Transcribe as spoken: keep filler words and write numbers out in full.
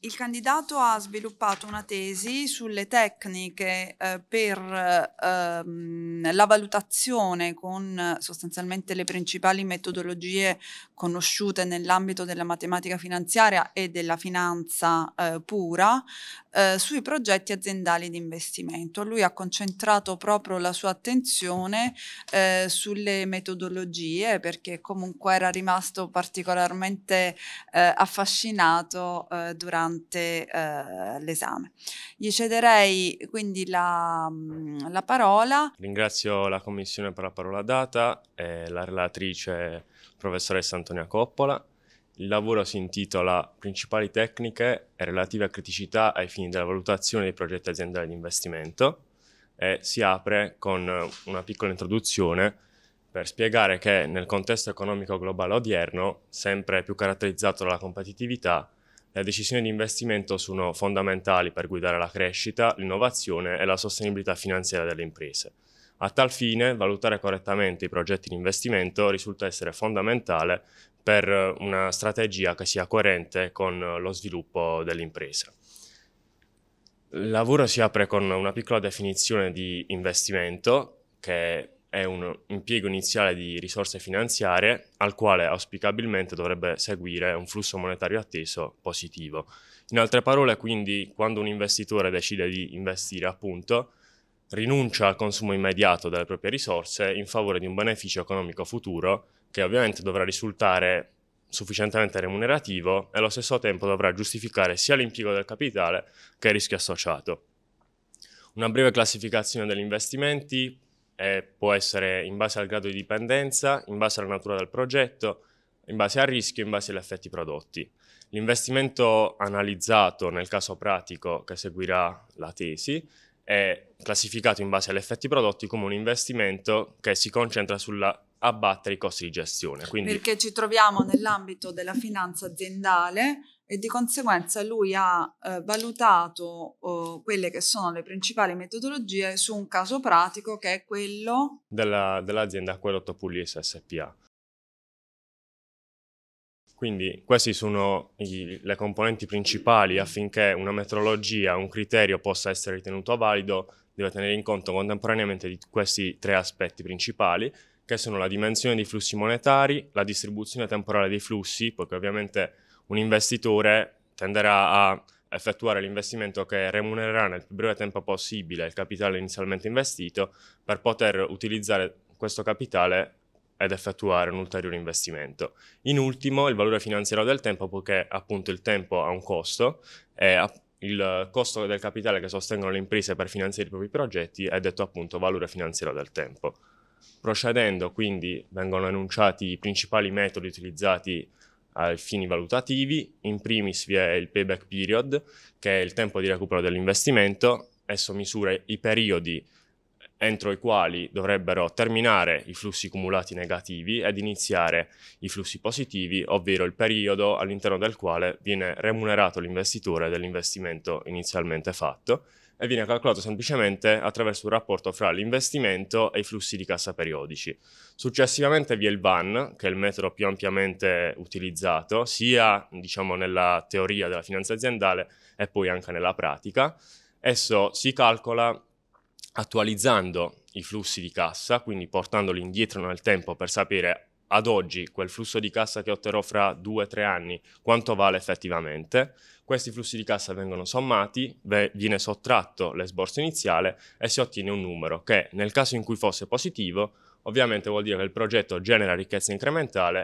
il candidato ha sviluppato una tesi sulle tecniche eh, per ehm, la valutazione con sostanzialmente le principali metodologie conosciute nell'ambito della matematica finanziaria e della finanza eh, pura eh, sui progetti aziendali di investimento. Lui ha concentrato proprio la sua attenzione eh, sulle metodologie perché comunque era rimasto particolarmente eh, affascinato eh, durante eh, l'esame. Gli cederei quindi la, la parola. Ringrazio la Commissione per la parola data e la relatrice professoressa Antonia Coppola. Il lavoro si intitola Principali tecniche e relative criticità ai fini della valutazione dei progetti aziendali di investimento e si apre con una piccola introduzione per spiegare che nel contesto economico globale odierno, sempre più caratterizzato dalla competitività, le decisioni di investimento sono fondamentali per guidare la crescita, l'innovazione e la sostenibilità finanziaria delle imprese. A tal fine, valutare correttamente i progetti di investimento risulta essere fondamentale per una strategia che sia coerente con lo sviluppo dell'impresa. Il lavoro si apre con una piccola definizione di investimento, che è un impiego iniziale di risorse finanziarie al quale auspicabilmente dovrebbe seguire un flusso monetario atteso positivo. In altre parole, quindi, quando un investitore decide di investire, appunto, rinuncia al consumo immediato delle proprie risorse in favore di un beneficio economico futuro che ovviamente dovrà risultare sufficientemente remunerativo e allo stesso tempo dovrà giustificare sia l'impiego del capitale che il rischio associato. Una breve classificazione degli investimenti eh, può essere in base al grado di dipendenza, in base alla natura del progetto, in base al rischio, in base agli effetti prodotti. L'investimento analizzato nel caso pratico che seguirà la tesi è classificato in base agli effetti prodotti come un investimento che si concentra sulla abbattere i costi di gestione. Quindi, perché ci troviamo nell'ambito della finanza aziendale e di conseguenza lui ha eh, valutato eh, quelle che sono le principali metodologie su un caso pratico che è quello della, dell'azienda Acquedotto Pugliese S P A. Quindi queste sono i, le componenti principali affinché una metodologia, un criterio possa essere ritenuto valido, deve tenere in conto contemporaneamente di questi tre aspetti principali, che sono la dimensione dei flussi monetari, la distribuzione temporale dei flussi, perché ovviamente un investitore tenderà a effettuare l'investimento che remunererà nel più breve tempo possibile il capitale inizialmente investito per poter utilizzare questo capitale ed effettuare un ulteriore investimento. In ultimo, il valore finanziario del tempo, poiché appunto il tempo ha un costo e il costo del capitale che sostengono le imprese per finanziare i propri progetti è detto appunto valore finanziario del tempo. Procedendo, quindi, vengono enunciati i principali metodi utilizzati ai fini valutativi. In primis vi è il payback period, che è il tempo di recupero dell'investimento. Esso misura i periodi entro i quali dovrebbero terminare i flussi cumulati negativi ed iniziare i flussi positivi, ovvero il periodo all'interno del quale viene remunerato l'investitore dell'investimento inizialmente fatto, e viene calcolato semplicemente attraverso un rapporto fra l'investimento e i flussi di cassa periodici. Successivamente vi è il V A N, che è il metodo più ampiamente utilizzato, sia diciamo, nella teoria della finanza aziendale e poi anche nella pratica. Esso si calcola attualizzando i flussi di cassa, quindi portandoli indietro nel tempo per sapere ad oggi quel flusso di cassa che otterrò fra due o tre anni quanto vale effettivamente. Questi flussi di cassa vengono sommati, viene sottratto l'esborso iniziale e si ottiene un numero che, nel caso in cui fosse positivo, ovviamente vuol dire che il progetto genera ricchezza incrementale